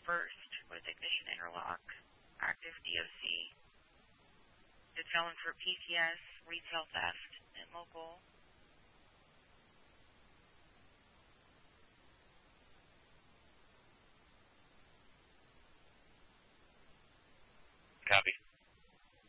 1st with ignition interlock, active DOC. Good felon for PCS, retail theft, and local